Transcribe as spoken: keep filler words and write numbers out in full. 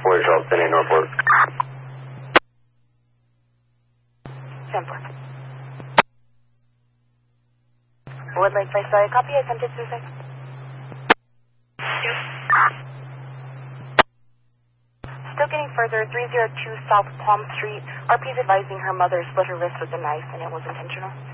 Where's Charles Finney, Norfolk? Simpler. Would like my sorry copy, I sent it to sir. Still getting further, three oh two South Palm Street. R P's advising her mother split her wrist with a knife and it was intentional.